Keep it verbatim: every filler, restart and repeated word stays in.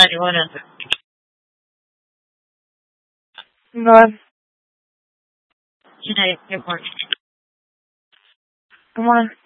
ninety-one enter. Go ahead. United Airport. Good morning.